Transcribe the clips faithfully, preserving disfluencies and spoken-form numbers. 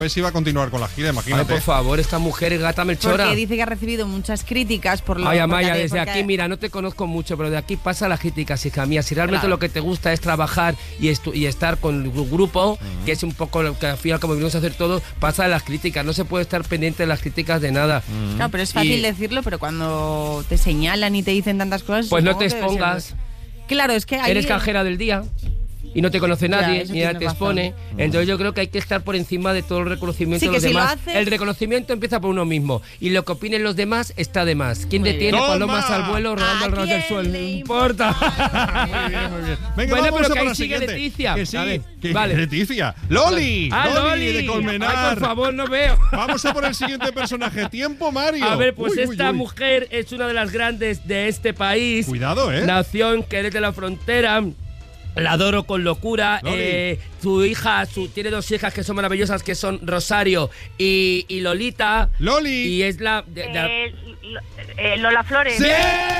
Pues iba a continuar con la gira, imagínate. Ay, por favor, esta mujer es gata melchora. Porque dice que ha recibido muchas críticas por lo Ay, Amaya, porque, desde porque... aquí, mira, no te conozco mucho, pero de aquí pasa las críticas, hija mía. Si realmente claro. lo que te gusta es trabajar y, estu- y estar con el grupo, uh-huh. que es un poco lo que al final, como venimos a hacer todo, pasa de las críticas. No se puede estar pendiente de las críticas de nada. Uh-huh. Claro, pero es fácil y... decirlo, pero cuando te señalan y te dicen tantas cosas... Pues no te expongas. Claro, es que ahí... Eres cajera del día. Y no te conoce nadie, ya, ni nadie te expone. Razón. Entonces yo creo que hay que estar por encima de todo el reconocimiento sí, de los si demás. haces... El reconocimiento empieza por uno mismo. Y lo que opinen los demás está de más. ¿Quién muy detiene bien. palomas al vuelo rodando al ras del suelo? No importa. Muy bien, muy bien. Venga, bueno, vamos pero a que por ahí la sigue siguiente. Leticia. Que sí, a ver, que, vale. Leticia. ¡Loli! Ah, ¡Loli, Loli de Colmenar! Ay, por favor, no veo. Vamos a por el siguiente personaje. Tiempo, Mario. A ver, pues uy, esta uy, uy. mujer es una de las grandes de este país. Cuidado, ¿eh? Nació en Jerez de la Frontera. La adoro con locura. Eh, su hija, su, tiene dos hijas que son maravillosas, que son Rosario y, y Lolita. ¡Loli! Y es la... De, de, eh, eh, Lola Flores. ¡Sí!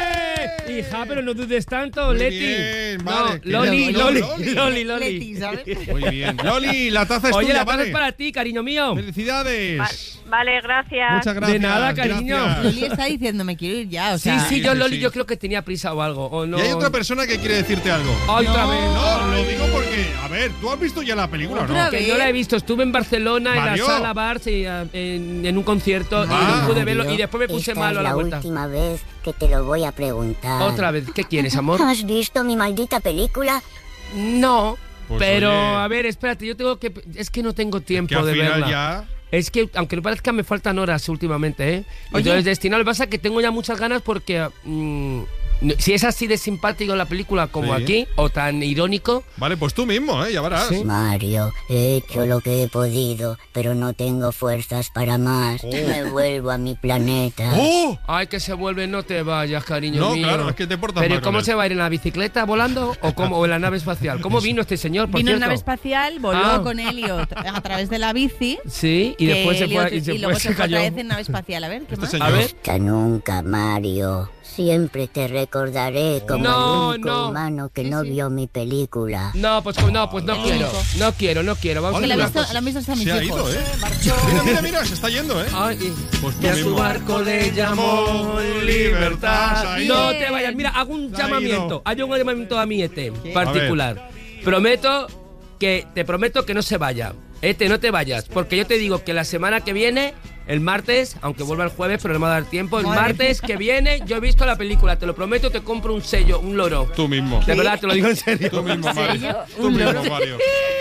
Hija, pero no dudes tanto, Muy Leti. bien, no, vale. Loli, No, Loli, Loli. Loli, Loli. Leti, ¿sabes? Muy bien. Loli, la taza es Oye, tuya, la taza vale. es para ti, cariño mío. ¡Felicidades! Va- vale, gracias. Muchas gracias. De nada, cariño. gracias. Loli está diciendo, me quiero ir ya, o Sí, sea... sí, yo sí, Loli, sí. yo creo que tenía prisa o algo. O no. Y hay otra persona que quiere decirte algo. Ay, otra No. vez. No, lo digo porque, a ver, ¿tú has visto ya la película o no? Otra Que vez. yo la he visto, estuve en Barcelona, en Mario. la sala Barça, y, eh, en, en un concierto, Ah. y no pude verlo, y después me puse Esta malo a es la la vuelta. última vez que te lo voy a preguntar. Otra vez, ¿qué quieres, amor? ¿Has visto mi maldita película? No, Pues pero oye. a ver, espérate, yo tengo que... Es que no tengo tiempo Que al de final verla. ya... Es que, aunque no parezca, me faltan horas últimamente, ¿eh? Oye. Entonces, destinado, lo que pasa es que tengo ya muchas ganas porque... mm, no- si es así de simpático la película como Sí. aquí, o tan irónico... Vale, pues tú mismo, ¿eh? Ya verás. Sí. Mario, he hecho lo que he podido, pero no tengo fuerzas para más. Oh. Me vuelvo a mi planeta. ¡Oh! Ay, que se vuelve, no te vayas, cariño No, mío. claro, es que te portas Pero mal ¿y cómo con él. se va a ir en la bicicleta volando o cómo o en la nave espacial? ¿Cómo vino este señor, por Vino en cierto? nave espacial, voló Ah. con Elliot a través de la bici. Sí, y que después se Elliot- fue y se, y luego fue, se se fue cayó. otra vez en nave espacial. A ver, ¿qué Este más? señor. A ver. Hasta nunca, Mario. Siempre te recordaré como No, el único no. humano que Sí, no sí. vio mi película. No, pues no, pues no El quiero. único. No quiero, no quiero. Vamos Que a la hacer he una visto, cosa. la han visto hasta mis Se ha hijos. ido, ¿eh? Marchó. Mira, mira, mira, se está yendo, ¿eh? Ay, y- Pues tú que a su mismo. barco le llamó libertad. Se ha No ido. te vayas. Mira, hago un Se ha llamamiento. ido. Hay un llamamiento a mi Ete particular. Prometo que te prometo que no se vaya. Ete, no te vayas, porque yo te digo que la semana que viene, el martes, aunque vuelva el jueves, pero no me va a dar tiempo, el Madre martes que viene, yo he visto la película, te lo prometo, te compro un sello, un loro. Tú mismo. De verdad, te lo digo en serio. Tú mismo, Mario. sello? Tú Un mismo, loro. Mario.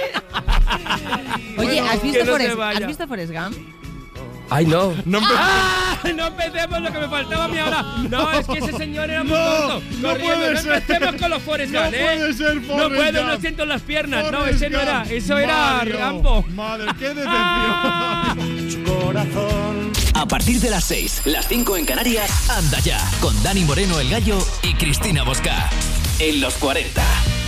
Oye, ¿has que visto, no se Forrest, vaya. ¿has visto Forrest Gump? Ay, no. No empe- ¡Ah! No empecemos lo que me faltaba a mí ahora. No, es que ese señor era muy No, tonto. no Corriendo. puede No ser. empecemos con los Forrest No Gump, ¿eh? puede ser No Forrest puedo, no Gump. siento las piernas. No, Forrest ese no era. Gump. Eso era Mario. Rambo. Madre, qué decepción. Ah. A partir de las seis, las cinco en Canarias, Anda Ya, con Dani Moreno el Gallo y Cristina Bosca. En los cuarenta.